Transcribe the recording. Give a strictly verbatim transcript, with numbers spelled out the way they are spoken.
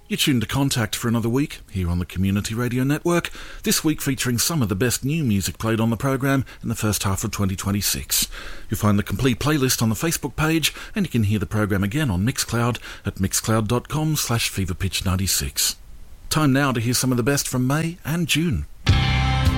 You're tuned to Contact for another week, here on the Community Radio Network, this week featuring some of the best new music played on the program in the first half of twenty twenty-six. You'll find the complete playlist on the Facebook page, and you can hear the program again on Mixcloud at mixcloud.com slash feverpitch96. Time now to hear some of the best from May and June.